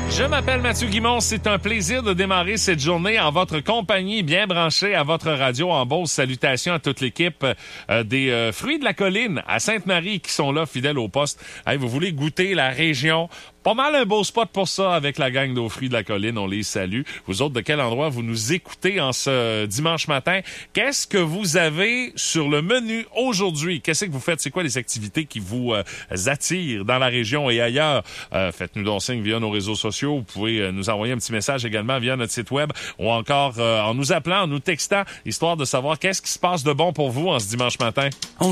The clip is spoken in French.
Je m'appelle Mathieu Guimond. C'est un plaisir de démarrer cette journée en votre compagnie, bien branchée à votre radio en Beauce. Salutations à toute l'équipe des Fruits de la Colline à Sainte-Marie qui sont là, fidèles au poste. Hey, vous voulez goûter la région? Pas mal un beau spot pour ça avec la gang d'aux Fruits de la Colline. On les salue. Vous autres, de quel endroit vous nous écoutez en ce dimanche matin? Qu'est-ce que vous avez sur le menu aujourd'hui? Qu'est-ce que vous faites? C'est quoi les activités qui vous attirent dans la région et ailleurs? Faites-nous donc signe via nos réseaux sociaux. Vous pouvez nous envoyer un petit message également via notre site web ou encore en nous appelant, en nous textant, histoire de savoir qu'est-ce qui se passe de bon pour vous en ce dimanche matin.